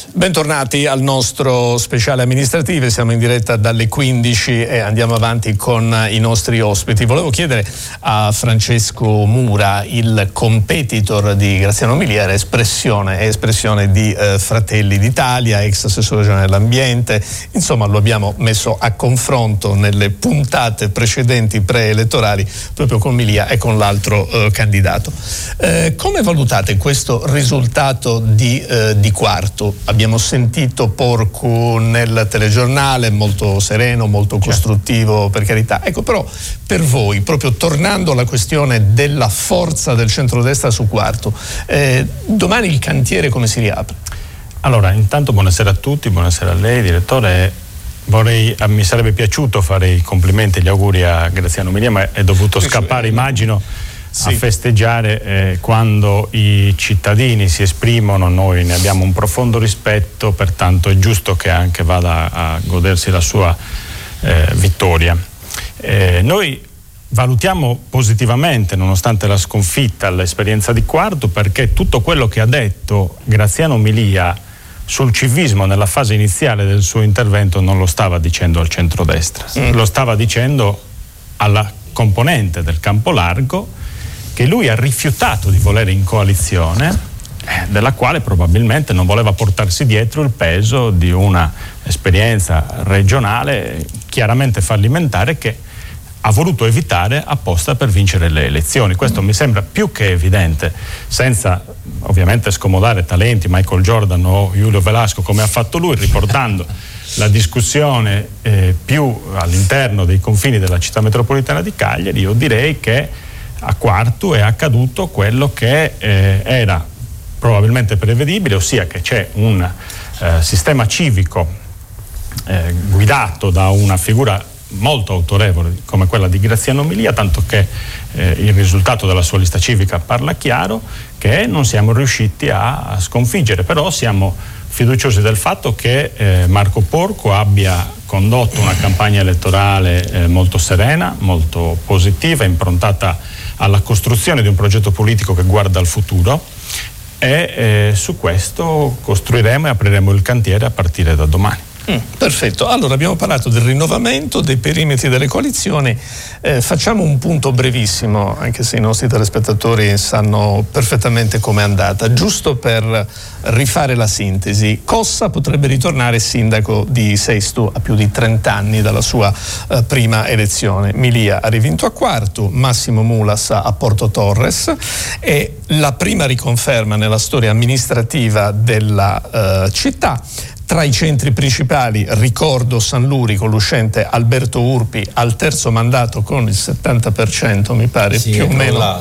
Bentornati al nostro speciale amministrative, siamo in diretta dalle 15 e andiamo avanti con i nostri ospiti. Volevo chiedere a Francesco Mura, il competitor di Graziano Milia, è espressione di Fratelli d'Italia, ex assessore generale dell'ambiente, insomma lo abbiamo messo a confronto nelle puntate precedenti preelettorali proprio con Milia e con l'altro candidato. Come valutate questo risultato di quarto? Abbiamo sentito Porcu nel telegiornale, molto sereno, molto costruttivo, per carità. Ecco, però per voi, proprio tornando alla questione della forza del centrodestra su quarto, domani il cantiere come si riapre? Allora, intanto buonasera a tutti, buonasera a lei, direttore. Mi sarebbe piaciuto fare i complimenti e gli auguri a Graziano Milia, ma è dovuto scappare, immagino, a festeggiare quando i cittadini si esprimono. Noi ne abbiamo un profondo rispetto, pertanto è giusto che anche vada a godersi la sua vittoria. Noi valutiamo positivamente, nonostante la sconfitta, l'esperienza di quarto, perché tutto quello che ha detto Graziano Milia sul civismo nella fase iniziale del suo intervento non lo stava dicendo al centrodestra, lo stava dicendo alla componente del campo largo, che lui ha rifiutato di volere in coalizione, della quale probabilmente non voleva portarsi dietro il peso di una esperienza regionale chiaramente fallimentare che ha voluto evitare apposta per vincere le elezioni. Questo mi sembra più che evidente, senza ovviamente scomodare talenti, Michael Jordan o Julio Velasco come ha fatto lui, riportando la discussione più all'interno dei confini della città metropolitana di Cagliari. Io direi che a quarto è accaduto quello che era probabilmente prevedibile, ossia che c'è un sistema civico guidato da una figura molto autorevole come quella di Graziano Milia, tanto che il risultato della sua lista civica parla chiaro, che non siamo riusciti a sconfiggere. Però siamo fiduciosi del fatto che Marco Porcu abbia condotto una campagna elettorale molto serena, molto positiva, improntata alla costruzione di un progetto politico che guarda al futuro, e su questo costruiremo e apriremo il cantiere a partire da domani. Perfetto, allora abbiamo parlato del rinnovamento, dei perimetri delle coalizioni, facciamo un punto brevissimo, anche se i nostri telespettatori sanno perfettamente com'è andata, giusto per rifare la sintesi. Cossa potrebbe ritornare sindaco di Sesto a più di 30 anni dalla sua prima elezione. Milia ha rivinto a quarto, Massimo Mulas a Porto Torres, e la prima riconferma nella storia amministrativa della città. Tra i centri principali ricordo San Luri con l'uscente Alberto Urpi al terzo mandato con il 70%, mi pare, sì, più o meno.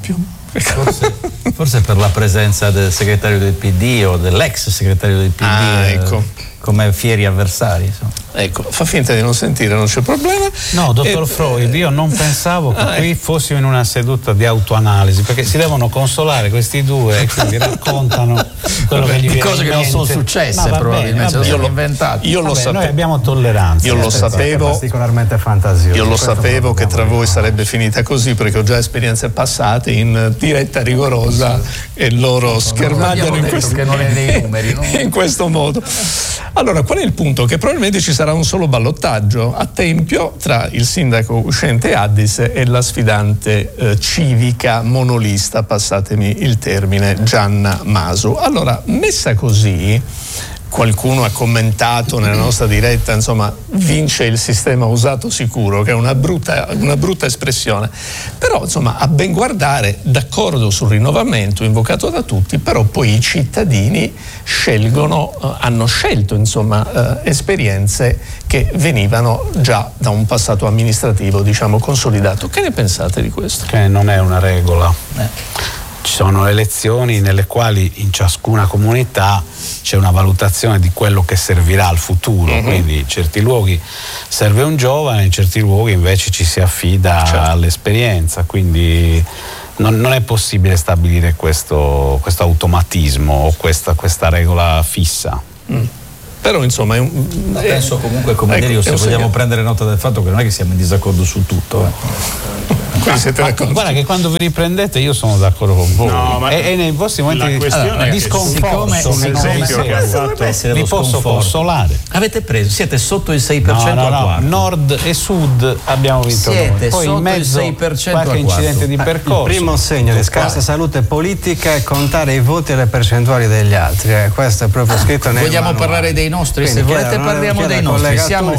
Forse per la presenza del segretario del PD o dell'ex segretario del PD, ecco. Come fieri avversari, insomma. Ecco, fa finta di non sentire, non c'è problema. No, dottor Freud, io non pensavo che qui fossimo in una seduta di autoanalisi, perché si devono consolare questi due e quindi raccontano quello che gli viene cose in che non mente. sono successe, probabilmente lo sono inventati. Io lo sapevo. Noi abbiamo tolleranza. Io lo sapevo. Particolarmente fantasioso. Io lo sapevo che tra voi sarebbe finita così, perché ho già esperienze passate in diretta rigorosa e loro schermagliano in questo modo. Allora, qual è il punto? Che probabilmente ci sarà un solo ballottaggio a tempio tra il sindaco uscente Addis e la sfidante civica monolista, passatemi il termine, Gianna Masu. Allora, messa così, qualcuno ha commentato nella nostra diretta, insomma, vince il sistema usato sicuro, che è una brutta espressione, però insomma, a ben guardare, d'accordo sul rinnovamento invocato da tutti, però poi i cittadini hanno scelto insomma esperienze che venivano già da un passato amministrativo, diciamo, consolidato. Che ne pensate di questo? Che non è una regola. Ci sono elezioni nelle quali in ciascuna comunità c'è una valutazione di quello che servirà al futuro, quindi in certi luoghi serve un giovane, in certi luoghi invece ci si affida all'esperienza, quindi non è possibile stabilire questo automatismo o questa regola fissa. Però insomma penso comunque, come Derio, se vogliamo prendere nota del fatto che non è che siamo in disaccordo su tutto. siete d'accordo? Guarda che quando vi riprendete io sono d'accordo con voi. No, e nei vostri momenti di sconforto vi posso consolare. Avete preso, siete sotto il 6% al quarto. Nord e Sud abbiamo vinto noi. Poi in mezzo qualche incidente di percorso. Il primo segno di scarsa salute politica è contare i voti e le percentuali degli altri. Questo è proprio scritto nel Vogliamo parlare dei nostri? Se volete parliamo dei nostri. Siamo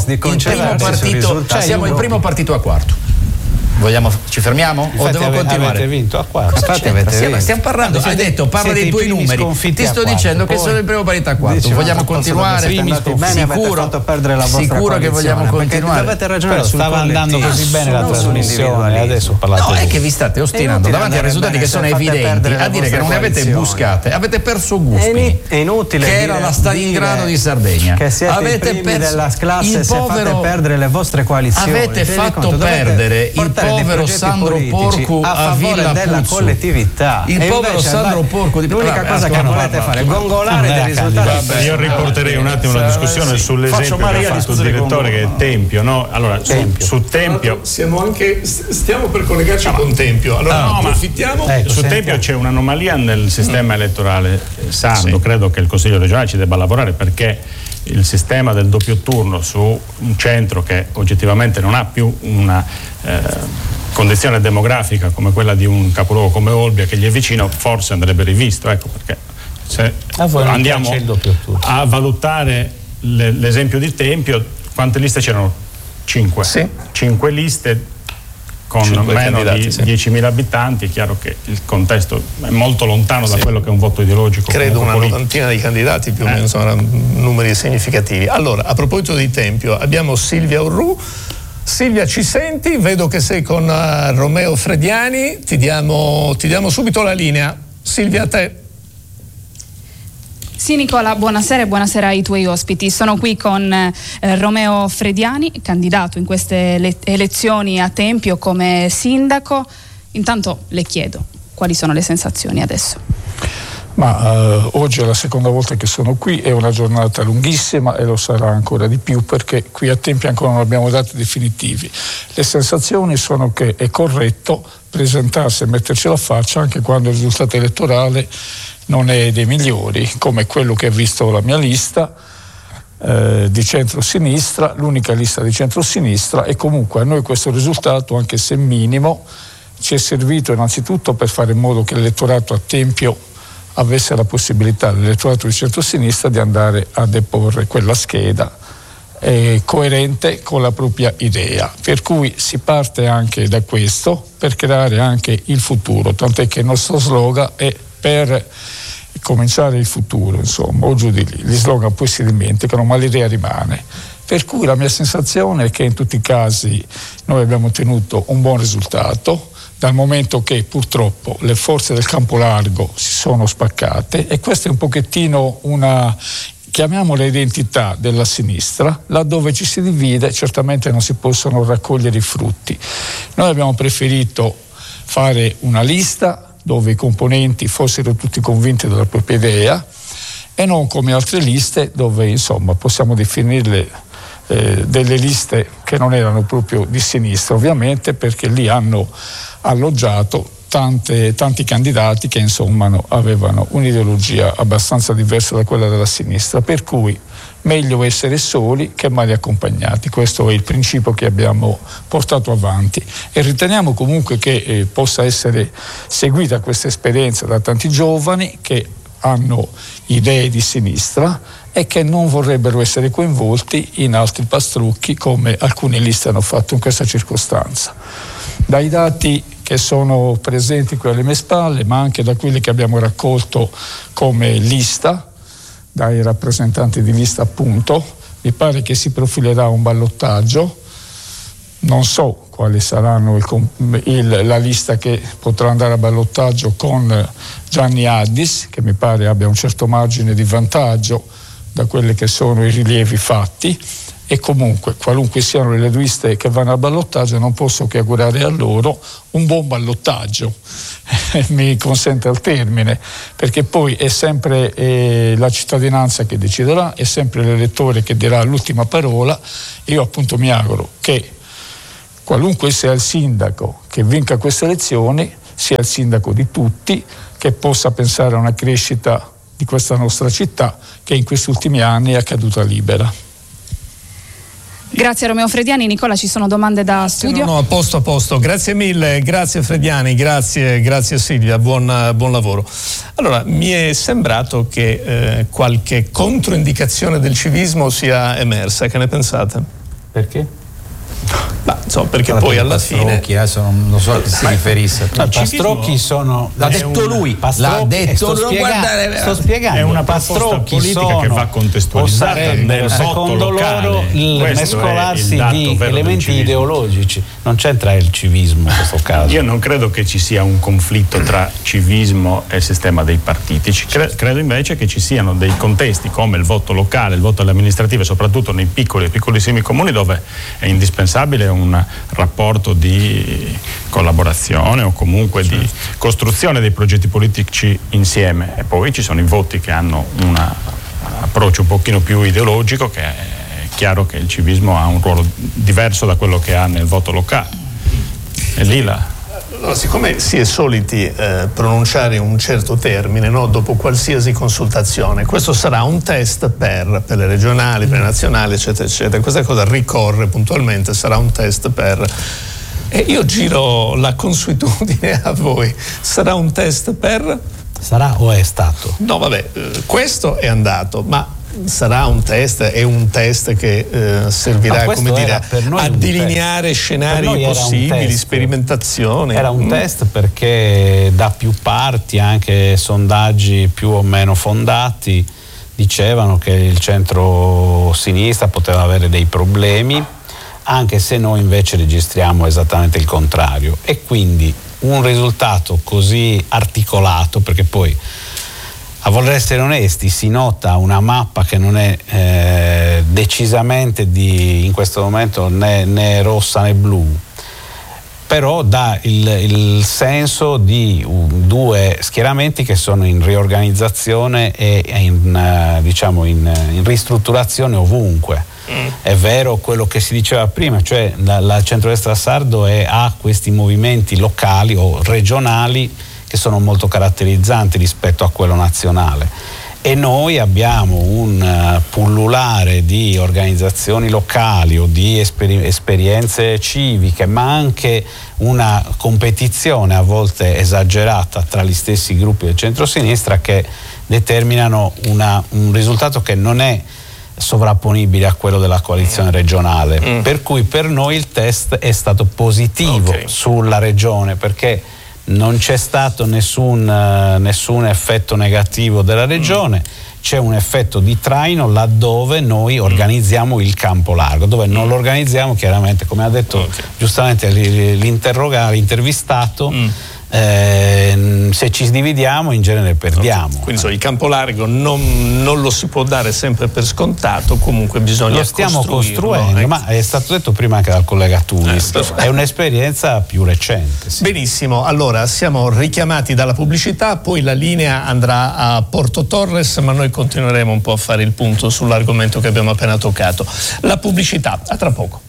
il primo partito a quarto. Ci fermiamo? Infatti o devo continuare? Avete vinto a quarto. Stiamo parlando, hai detto, parla dei tuoi numeri. Ti sto dicendo che sono il primo partito a quarto. Vogliamo continuare? Sicuro che vogliamo continuare. Avete ragione, stava andando così bene la trasmissione, adesso parlate. No, è che vi state ostinando davanti a risultati che sono evidenti, a dire che non ne avete buscate, avete perso gusti. È inutile che era la Stalingrado di Sardegna. Che siete i primi della classe se fate perdere le vostre coalizioni. Avete fatto perdere il povero Sandro Porcu a Villa della collettività. Il povero Sandro Porcu l'unica cosa che non volete fare è gongolare dei risultati. Io riporterei un attimo una discussione sull'esempio che ha fatto il direttore, che è Tempio, no? Allora, su Tempio stiamo per collegarci con Tempio. Allora approfittiamo. Su Tempio c'è un'anomalia nel sistema elettorale sardo. Credo che il Consiglio regionale ci debba lavorare, perché il sistema del doppio turno su un centro che oggettivamente non ha più una condizione demografica come quella di un capoluogo come Olbia, che gli è vicino, forse andrebbe rivisto, ecco perché se andiamo a valutare l'esempio di Tempio, quante liste c'erano? 5. Sì. 5 liste con meno di 10.000 abitanti. È chiaro che il contesto è molto lontano da quello che è un voto ideologico. Credo una novantina di candidati, più o meno sono numeri significativi. Allora, a proposito di Tempio, abbiamo Silvia Urru. Silvia, ci senti? Vedo che sei con Romeo Frediani, ti diamo subito la linea. Silvia, a te. Sì Nicola, buonasera e buonasera ai tuoi ospiti. Sono qui con Romeo Frediani, candidato in queste elezioni a Tempio come sindaco. Intanto le chiedo, quali sono le sensazioni adesso? Oggi è la seconda volta che sono qui, è una giornata lunghissima e lo sarà ancora di più, perché qui a Tempio ancora non abbiamo dati definitivi. Le sensazioni sono che è corretto presentarsi e metterci la faccia anche quando il risultato elettorale non è dei migliori, come quello che ha visto la mia lista di centro-sinistra, l'unica lista di centro-sinistra, e comunque a noi questo risultato, anche se minimo, ci è servito innanzitutto per fare in modo che l'elettorato a Tempio avesse la possibilità, l'elettorato di centro-sinistra, di andare a deporre quella scheda coerente con la propria idea, per cui si parte anche da questo per creare anche il futuro, tant'è che il nostro slogan è per cominciare il futuro, insomma, o giù di lì. Gli slogan poi si dimenticano, ma l'idea rimane. Per cui la mia sensazione è che in tutti i casi noi abbiamo ottenuto un buon risultato, dal momento che purtroppo le forze del campo largo si sono spaccate, e questa è un pochettino una, chiamiamola, identità della sinistra. Laddove ci si divide certamente non si possono raccogliere i frutti. Noi abbiamo preferito fare una lista dove i componenti fossero tutti convinti della propria idea, e non come altre liste dove insomma possiamo definirle delle liste che non erano proprio di sinistra, ovviamente, perché lì hanno alloggiato tanti candidati che insomma avevano un'ideologia abbastanza diversa da quella della sinistra, per cui meglio essere soli che male accompagnati. Questo è il principio che abbiamo portato avanti, e riteniamo comunque che possa essere seguita questa esperienza da tanti giovani che hanno idee di sinistra e che non vorrebbero essere coinvolti in altri pastrucchi come alcune liste hanno fatto in questa circostanza. Dai dati che sono presenti qui alle mie spalle, ma anche da quelli che abbiamo raccolto come lista, dai rappresentanti di lista appunto, mi pare che si profilerà un ballottaggio. Non so quali saranno la lista che potrà andare a ballottaggio con Gianni Addis, che mi pare abbia un certo margine di vantaggio da quelli che sono i rilievi fatti, e comunque qualunque siano le liste che vanno a ballottaggio non posso che augurare a loro un buon ballottaggio, mi consente il termine, perché poi è sempre la cittadinanza che deciderà, è sempre l'elettore che dirà l'ultima parola. Io appunto mi auguro che qualunque sia il sindaco che vinca queste elezioni, sia il sindaco di tutti, che possa pensare a una crescita di questa nostra città che in questi ultimi anni è caduta libera. Grazie Romeo Frediani. Nicola, ci sono domande da studio? No, a posto. Grazie mille, grazie Frediani, grazie Silvia, buon lavoro. Allora, mi è sembrato che qualche controindicazione del civismo sia emersa, che ne pensate? Perché? Perché poi alla fine non so a chi si riferisse. Pastrocchi sono, l'ha detto lui, sto spiegando, è una proposta politica che va contestualizzata nel secondo loro il mescolarsi di elementi ideologici. Non c'entra il civismo in questo caso. Io non credo che ci sia un conflitto tra civismo e il sistema dei partiti. Credo invece che ci siano dei contesti come il voto locale, il voto alle amministrative, soprattutto nei piccoli e piccolissimi comuni, dove è indispensabile un rapporto di collaborazione o comunque di costruzione dei progetti politici insieme. E poi ci sono i voti che hanno un approccio un pochino più ideologico, che è chiaro che il civismo ha un ruolo diverso da quello che ha nel voto locale. E lì Allora, siccome si è soliti pronunciare un certo termine, no, dopo qualsiasi consultazione, questo sarà un test per le regionali, per le nazionali, eccetera, eccetera. Questa cosa ricorre puntualmente, sarà un test per... E io giro la consuetudine a voi. Sarà un test per... Sarà o è stato? No, vabbè, questo è andato, ma... sarà un test, è un test che servirà come dire, a delineare scenari possibili, sperimentazioni. Era un test perché da più parti, anche sondaggi più o meno fondati, dicevano che il centro-sinistra poteva avere dei problemi, anche se noi invece registriamo esattamente il contrario. E quindi un risultato così articolato, perché poi a voler essere onesti si nota una mappa che non è decisamente in questo momento né rossa né blu, però dà il senso di due schieramenti che sono in riorganizzazione e in ristrutturazione ovunque. È vero quello che si diceva prima, cioè la centrodestra sardo ha questi movimenti locali o regionali che sono molto caratterizzanti rispetto a quello nazionale, e noi abbiamo un pullulare di organizzazioni locali o di esperienze civiche, ma anche una competizione a volte esagerata tra gli stessi gruppi del centro-sinistra che determinano un risultato che non è sovrapponibile a quello della coalizione regionale, per cui per noi il test è stato positivo sulla regione, perché non c'è stato nessun effetto negativo della regione, c'è un effetto di traino laddove noi organizziamo il campo largo, dove non lo organizziamo chiaramente, come ha detto giustamente l'intervistato, se ci dividiamo in genere perdiamo. Quindi il campo largo non lo si può dare sempre per scontato, comunque bisogna lo stiamo costruendo, ma è stato detto prima anche dal collega Tunis, è un'esperienza più recente. Sì. Benissimo, allora siamo richiamati dalla pubblicità, poi la linea andrà a Porto Torres, ma noi continueremo un po' a fare il punto sull'argomento che abbiamo appena toccato. La pubblicità, a tra poco.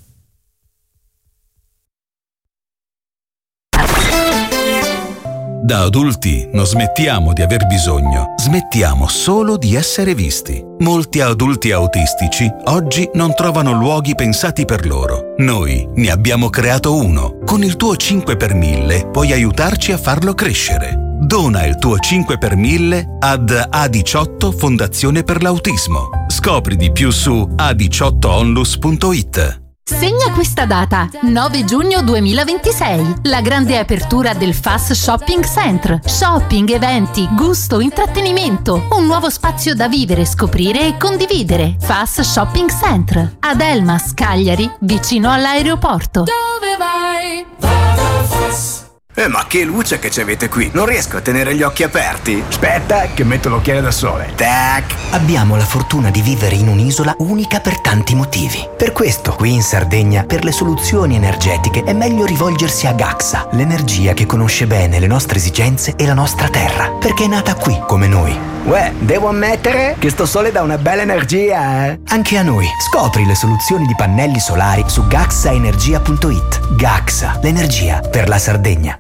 Da adulti non smettiamo di aver bisogno, smettiamo solo di essere visti. Molti adulti autistici oggi non trovano luoghi pensati per loro. Noi ne abbiamo creato uno. Con il tuo 5 per 1000 puoi aiutarci a farlo crescere. Dona il tuo 5 per 1000 ad A18 Fondazione per l'Autismo. Scopri di più su a18onlus.it. Segna questa data, 9 giugno 2026, la grande apertura del FAS Shopping Center. Shopping, eventi, gusto, intrattenimento, un nuovo spazio da vivere, scoprire e condividere. FAS Shopping Center, ad Elmas, Cagliari, vicino all'aeroporto. Dove vai? Vado al FAS. Ma che luce che ci avete qui! Non riesco a tenere gli occhi aperti. Aspetta, che metto l'occhiale da sole. Tac! Abbiamo la fortuna di vivere in un'isola unica per tanti motivi. Per questo, qui in Sardegna, per le soluzioni energetiche è meglio rivolgersi a Gaxa, l'energia che conosce bene le nostre esigenze e la nostra terra, perché è nata qui, come noi. Uè, devo ammettere che sto sole dà una bella energia, eh? Anche a noi. Scopri le soluzioni di pannelli solari su gaxaenergia.it. Gaxa, l'energia per la Sardegna.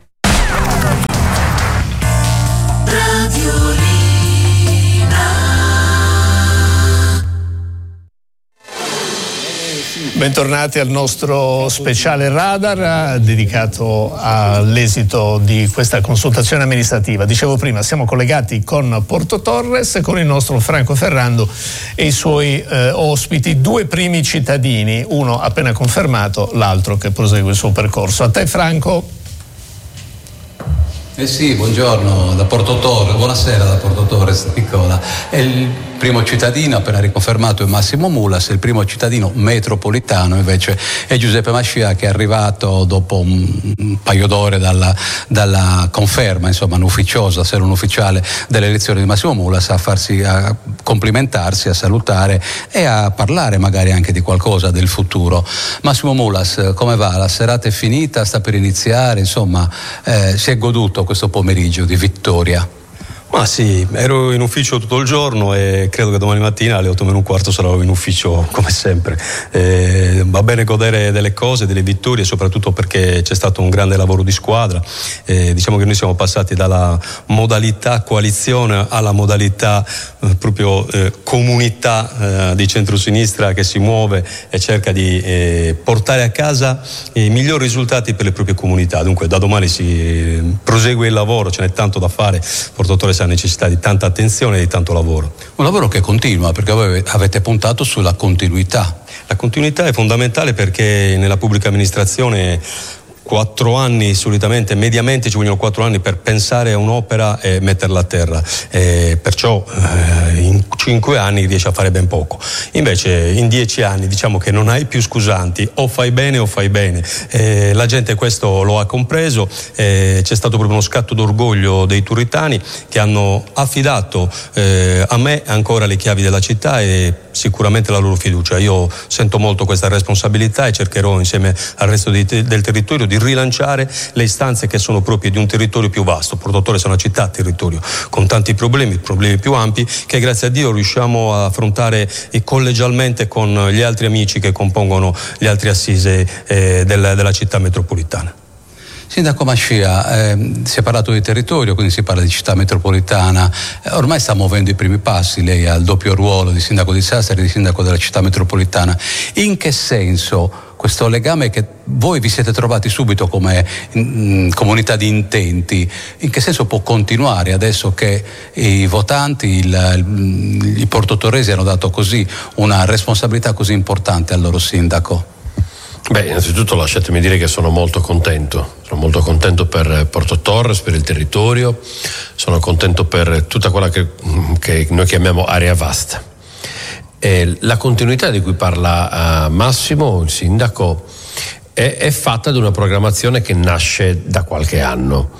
Bentornati al nostro speciale radar dedicato all'esito di questa consultazione amministrativa. Dicevo prima, siamo collegati con Porto Torres, con il nostro Franco Ferrando e i suoi ospiti, 2 primi cittadini, uno appena confermato, l'altro che prosegue il suo percorso. A te Franco. Sì, buongiorno da Porto Torres, buonasera da Porto Torres, piccola. Il primo cittadino appena riconfermato è Massimo Mulas, il primo cittadino metropolitano invece è Giuseppe Mascia, che è arrivato dopo un paio d'ore dalla conferma, insomma, ufficiosa, essere un ufficiale delle elezioni di Massimo Mulas, a complimentarsi, a salutare e a parlare magari anche di qualcosa del futuro. Massimo Mulas, come va? La serata è finita, sta per iniziare, insomma, si è goduto questo pomeriggio di vittoria? Ma sì, ero in ufficio tutto il giorno e credo che domani mattina alle 8:15 sarò in ufficio come sempre. Va bene godere delle cose, delle vittorie, soprattutto perché c'è stato un grande lavoro di squadra. Diciamo che noi siamo passati dalla modalità coalizione alla modalità proprio comunità di centrosinistra che si muove e cerca di portare a casa i migliori risultati per le proprie comunità. Dunque da domani si prosegue il lavoro, ce n'è tanto da fare. Porto Torres ha necessità di tanta attenzione e di tanto lavoro. Un lavoro che continua, perché voi avete puntato sulla continuità. La continuità è fondamentale perché nella pubblica amministrazione 4 anni solitamente, mediamente ci vogliono 4 anni per pensare a un'opera e metterla a terra, perciò in 5 anni riesci a fare ben poco. Invece in 10 anni diciamo che non hai più scusanti, o fai bene o fai bene. La gente questo lo ha compreso, c'è stato proprio uno scatto d'orgoglio dei turritani che hanno affidato a me ancora le chiavi della città e sicuramente la loro fiducia. Io sento molto questa responsabilità e cercherò insieme al resto del territorio di rilanciare le istanze che sono proprie di un territorio più vasto. Porto Torres è una città territorio con tanti problemi più ampi che grazie a Dio riusciamo a affrontare collegialmente con gli altri amici che compongono gli altri assise della città metropolitana. Sindaco Mascia, si è parlato di territorio, quindi si parla di città metropolitana, ormai sta muovendo i primi passi, lei ha il doppio ruolo di sindaco di Sassari e di sindaco della città metropolitana. In che senso questo legame che voi vi siete trovati subito come comunità di intenti, in che senso può continuare adesso che i votanti, i portotorresi hanno dato così una responsabilità così importante al loro sindaco? Beh, innanzitutto lasciatemi dire che sono molto contento per Porto Torres, per il territorio, sono contento per tutta quella che noi chiamiamo area vasta. La continuità di cui parla Massimo, il sindaco, è fatta di una programmazione che nasce da qualche anno.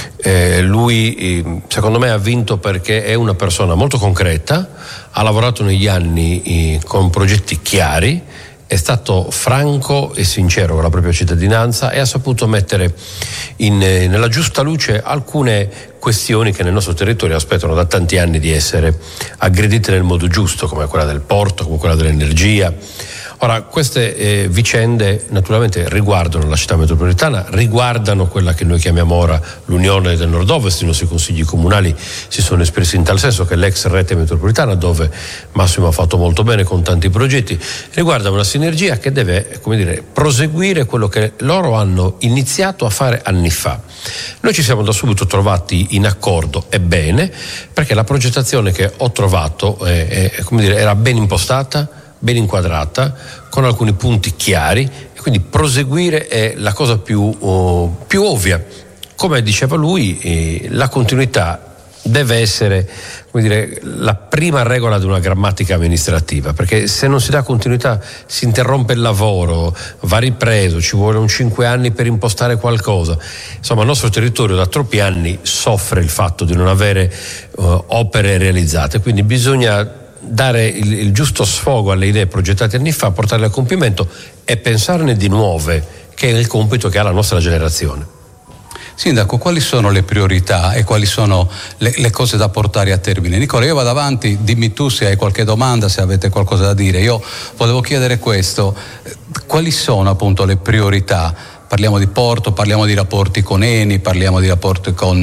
Lui secondo me ha vinto perché è una persona molto concreta, ha lavorato negli anni con progetti chiari, è stato franco e sincero con la propria cittadinanza e ha saputo mettere nella giusta luce alcune questioni che nel nostro territorio aspettano da tanti anni di essere aggredite nel modo giusto, come quella del porto, come quella dell'energia. Ora, queste vicende naturalmente riguardano la città metropolitana, riguardano quella che noi chiamiamo ora l'Unione del Nord-Ovest. I nostri consigli comunali si sono espressi in tal senso che l'ex rete metropolitana, dove Massimo ha fatto molto bene con tanti progetti, riguarda una sinergia che deve, proseguire quello che loro hanno iniziato a fare anni fa. Noi ci siamo da subito trovati in accordo e bene, perché la progettazione che ho trovato era ben impostata, ben inquadrata, con alcuni punti chiari, e quindi proseguire è la cosa più ovvia. Come diceva lui, la continuità deve essere, come dire, la prima regola di una grammatica amministrativa, perché se non si dà continuità si interrompe il lavoro, va ripreso, ci vuole 5 anni per impostare qualcosa. Insomma, il nostro territorio da troppi anni soffre il fatto di non avere opere realizzate, quindi bisogna dare il giusto sfogo alle idee progettate anni fa, portarle a compimento e pensarne di nuove, che è il compito che ha la nostra generazione. Sindaco, quali sono le priorità e quali sono le cose da portare a termine? Nicola, io vado avanti, dimmi tu se hai qualche domanda, se avete qualcosa da dire. Io volevo chiedere questo: quali sono appunto le priorità? Parliamo di porto, parliamo di rapporti con Eni, parliamo di rapporti con